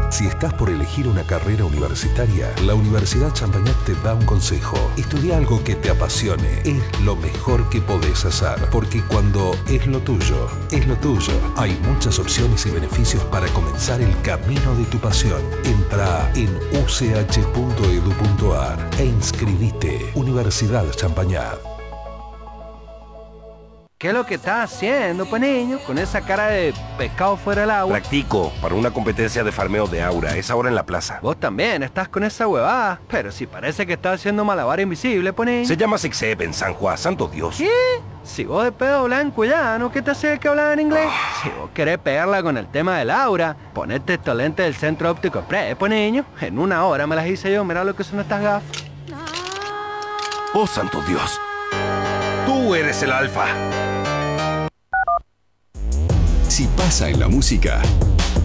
Si estás por elegir una carrera universitaria, la Universidad Champagnat te da un consejo. Estudia algo que te apasione. Es lo mejor que podés hacer, porque cuando es lo tuyo, es lo tuyo. Hay muchas opciones y beneficios para comenzar el camino de tu pasión. Entra en uch.edu.ar e inscribite. Universidad Champagnat. ¿Qué es lo que estás haciendo, pues, niño? Con esa cara de pescado fuera del agua. Practico para una competencia de farmeo de aura. Es ahora en la plaza. Vos también estás con esa huevada. Pero si parece que estás haciendo malabar invisible, pues, niño. Se llama Sixep en San Juan, santo Dios. ¿Qué? Si vos de pedo blanco ya, ¿no? ¿Qué te hace que hablar en inglés? Si vos querés pegarla con el tema del aura, ponete estos lentes del Centro Óptico Express, pues, niño. En 1 hora me las hice yo. Mira lo que son estas gafas. Oh, santo Dios. Tú eres el alfa. Si pasa en la música,